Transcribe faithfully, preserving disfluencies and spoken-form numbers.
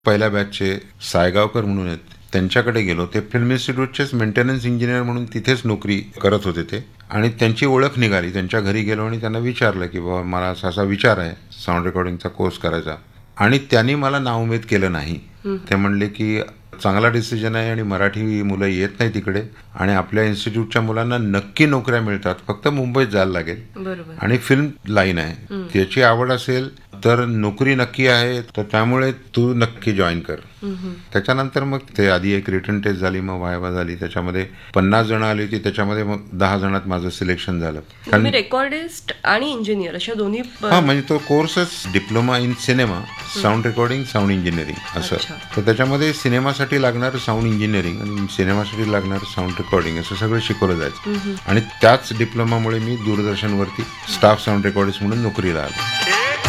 पहिल्या बॅचचे सायगावकर म्हणून आहेत, त्यांच्याकडे गेलो. ते फिल्म इन्स्टिट्यूटचेच मेंटेनन्स इंजिनियर म्हणून तिथेच नोकरी करत होते ते. आणि त्यांची ओळख निघाली. त्यांच्या घरी गेलो आणि त्यांना विचारलं की बाबा मला असा असा विचार आहे साऊंड रेकॉर्डिंगचा कोर्स करायचा. आणि त्यांनी मला नाउमेद केलं नाही. ते म्हणले की चांगला डिसिजन आहे आणि मराठी मुलं येत नाही तिकडे आणि आपल्या इन्स्टिट्यूटच्या मुलांना नक्की नोकऱ्या मिळतात, फक्त मुंबईत जायला लागेल. बरोबर. आणि फिल्म लाईन आहे, त्याची आवड असेल तर नोकरी नक्की आहे, तर त्यामुळे तू नक्की जॉईन कर. त्याच्यानंतर मग ते आधी एक रिटर्न टेस्ट झाली, मग वायवा झाली. त्याच्यामध्ये पन्नास जण आली होती, त्याच्यामध्ये मग दहा जणात माझं सिलेक्शन झालं. तुम्ही रेकॉर्डिस्ट आणि इंजिनियर अशा दोन्ही हा, म्हणजे तो कोर्सच diploma in cinema, sound recording, sound engineering असं. तर त्याच्यामध्ये सिनेमासाठी लागणार साऊंड इंजिनिअरिंग आणि सिनेमासाठी लागणार साऊंड रेकॉर्डिंग असं सगळं शिकवलं जायचं. आणि त्याच डिप्लोमामुळे मी दूरदर्शनवरती स्टाफ साऊंड रेकॉर्डिस्ट म्हणून नोकरीला आलो.